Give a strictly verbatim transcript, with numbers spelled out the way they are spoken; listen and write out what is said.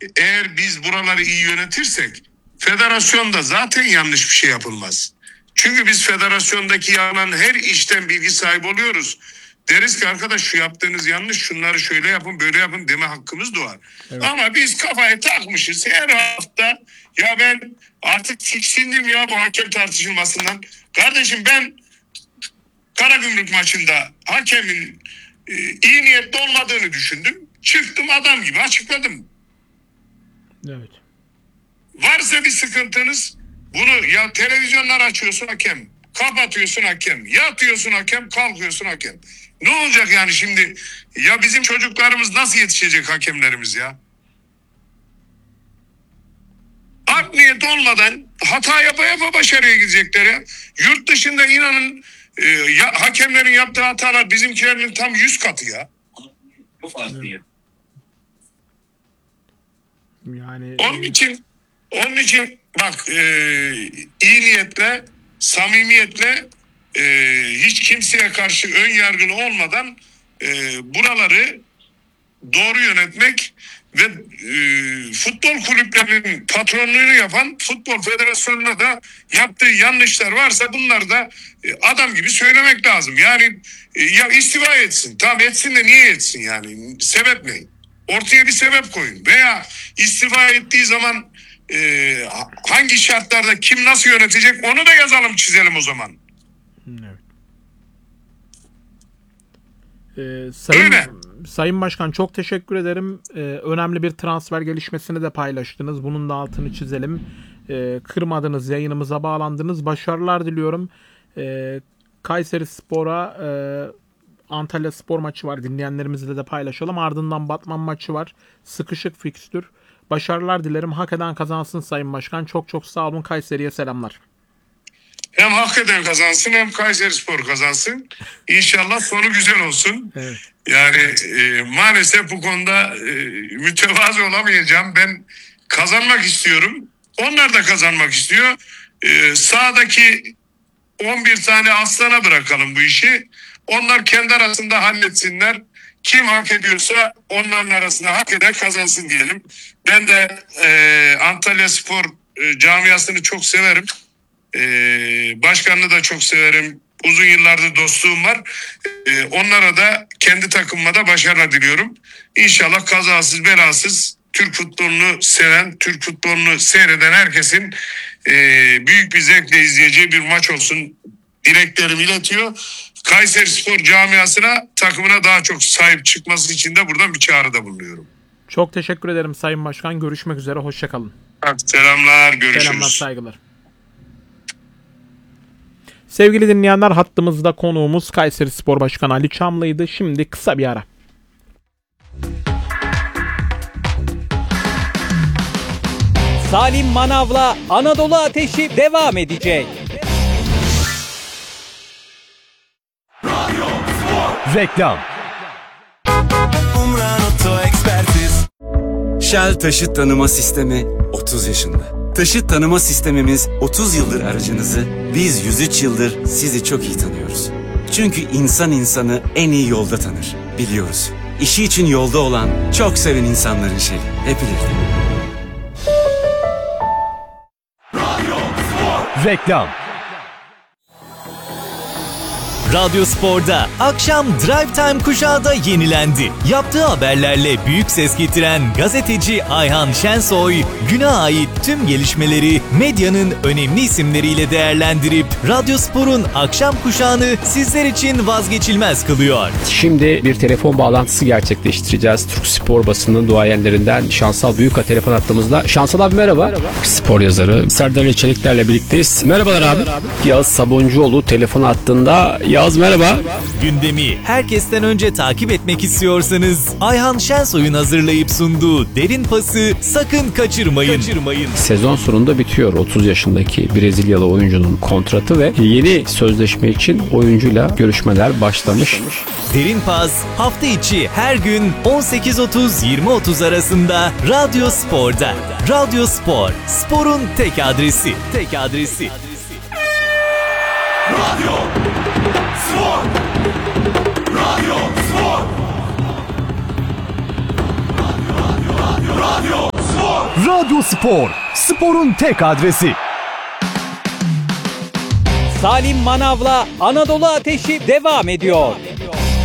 eğer biz buraları iyi yönetirsek federasyonda zaten yanlış bir şey yapılmaz. Çünkü biz federasyondaki yapılan her işten bilgi sahibi oluyoruz. Deriz ki arkadaş şu yaptığınız yanlış, şunları şöyle yapın böyle yapın deme hakkımız doğar. Evet. Ama biz kafayı takmışız her hafta. Ya ben artık tiksindim ya bu hakem tartışılmasından. Kardeşim ben Karagümrük maçında hakemin e, iyi niyetli olmadığını düşündüm. Çıktım adam gibi açıkladım. Evet. Varsa bir sıkıntınız bunu ya televizyonlar açıyorsun hakem, kapatıyorsun hakem, yatıyorsun hakem, kalkıyorsun hakem. Ne olacak yani şimdi? Ya bizim çocuklarımız nasıl yetişecek hakemlerimiz ya? Art niyet olmadan hata yapa yapa başarıya gidecekler ya. Yurt dışında inanın e, ya, hakemlerin yaptığı hatalar bizimkilerin tam yüz katı ya. Yani onun için onun için bak e, iyi niyetle, samimiyetle e, hiç kimseye karşı ön yargılı olmadan e, buraları doğru yönetmek ve e, futbol kulüplerinin patronluğunu yapan futbol federasyonuna da yaptığı yanlışlar varsa bunları da e, adam gibi söylemek lazım. Yani e, ya istifa etsin. Tamam etsin de niye etsin yani? Sebep ne? Ortaya bir sebep koyun. Veya istifa ettiği zaman e, hangi şartlarda kim nasıl yönetecek onu da yazalım çizelim o zaman. Evet. Ee, sayın, Öyle. Sayın Başkan çok teşekkür ederim. Ee, önemli bir transfer gelişmesini de paylaştınız. Bunun da altını çizelim. Ee, kırmadınız, yayınımıza bağlandınız. Başarılar diliyorum. Ee, Kayseri Spor'a e, Antalya Spor maçı var. Dinleyenlerimizle de paylaşalım. Ardından Batman maçı var. Sıkışık fikstür. Başarılar dilerim. Hak eden kazansın Sayın Başkan. Çok çok sağ olun. Kayseri'ye selamlar. Hem hak eden kazansın hem Kayseri Spor kazansın. İnşallah sonu güzel olsun. Evet. Yani e, maalesef bu konuda e, mütevazı olamayacağım. Ben kazanmak istiyorum. Onlar da kazanmak istiyor. E, sağdaki on bir tane aslana bırakalım bu işi. Onlar kendi arasında halletsinler. Kim hak ediyorsa onların arasında hak eder kazansın diyelim. Ben de e, Antalya Spor e, camiasını çok severim. E, başkanını da çok severim. Uzun yıllardır dostluğum var. E, onlara da kendi takımıma da başarılar diliyorum. İnşallah kazasız belasız Türk futbolunu seven, Türk futbolunu seyreden herkesin e, büyük bir zevkle izleyeceği bir maç olsun dileklerimi iletiyor. Kayseri Spor camiasına, takımına daha çok sahip çıkması için de buradan bir çağrıda bulunuyorum. Çok teşekkür ederim Sayın Başkan. Görüşmek üzere. Hoşçakalın. Selamlar, görüşürüz. Selamlar, saygılar. Sevgili dinleyenler, hattımızda konuğumuz Kayseri Spor Başkanı Ali Çamlı'ydı. Şimdi kısa bir ara. Salim Manav'la Anadolu Ateşi devam edecek. Reklam. Shell Taşıt Tanıma Sistemi otuz yaşında. Taşıt tanıma sistemimiz otuz yıldır aracınızı, biz yüz üç yıldır sizi çok iyi tanıyoruz. Çünkü insan insanı en iyi yolda tanır, biliyoruz. İşi için yolda olan, çok seven insanların şehri, hep birlikte. Reklam. Radyo Spor'da akşam Drive Time kuşağı da yenilendi. Yaptığı haberlerle büyük ses getiren gazeteci Ayhan Şensoy, güne ait tüm gelişmeleri medyanın önemli isimleriyle değerlendirip Radyo Spor'un akşam kuşağını sizler için vazgeçilmez kılıyor. Şimdi bir telefon bağlantısı gerçekleştireceğiz. Türk spor basının duayenlerinden Şansal Büyük'a telefon attığımızda. Şansal abi merhaba. Merhaba. Spor yazarı Serdar Çelikler'le birlikteyiz. Merhabalar abi. Merhaba abi. Yağız Sabuncuoğlu telefon attığında. Yağız merhaba. Gündemi herkesten önce takip etmek istiyorsanız Ayhan Şensoy'un hazırlayıp sunduğu Derin Pası sakın kaçırmayın. kaçırmayın. Sezon sonunda bitiyor otuz yaşındaki Brezilyalı oyuncunun kontratı ve yeni sözleşme için oyuncuyla görüşmeler başlamış. Derin Pas hafta içi her gün on sekiz otuz yirmi otuz arasında Radyo Spor'da. Radyo Spor, sporun tek adresi. Tek adresi. Radyo Spor. Radyo Spor. Radyo, radyo, radyo, radyo, radyo Spor. Radyo Spor, sporun tek adresi. Salim Manav'la Anadolu Ateşi devam ediyor.